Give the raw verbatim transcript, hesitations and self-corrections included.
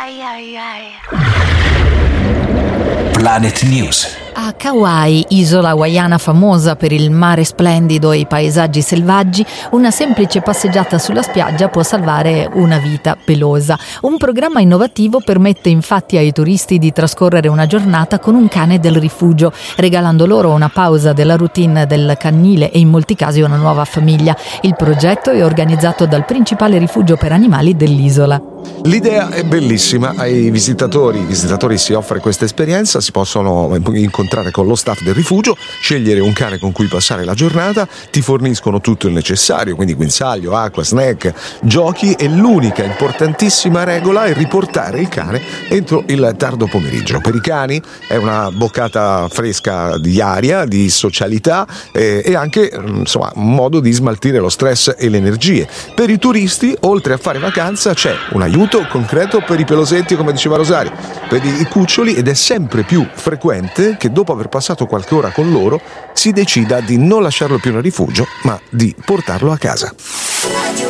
Ai ai ai. Planet News. A Kauai, isola hawaiana famosa per il mare splendido e i paesaggi selvaggi, una semplice passeggiata sulla spiaggia può salvare una vita pelosa. Un programma innovativo permette infatti ai turisti di trascorrere una giornata con un cane del rifugio, regalando loro una pausa della routine del canile e in molti casi una nuova famiglia. Il progetto è organizzato dal principale rifugio per animali dell'isola. L'idea è bellissima, ai visitatori, ai visitatori si offre questa esperienza, si possono incontrare con lo staff del rifugio, scegliere un cane con cui passare la giornata, ti forniscono tutto il necessario, quindi guinzaglio, acqua, snack, giochi, e l'unica importantissima regola è riportare il cane entro il tardo pomeriggio. Per i cani è una boccata fresca di aria, di socialità eh, e anche insomma un modo di smaltire lo stress e le energie. Per i turisti, oltre a fare vacanza, c'è un aiuto concreto per i pelosetti, come diceva Rosario, per i cuccioli, ed è sempre più frequente che dopo aver passato qualche ora con loro si decida di non lasciarlo più nel rifugio, ma di portarlo a casa.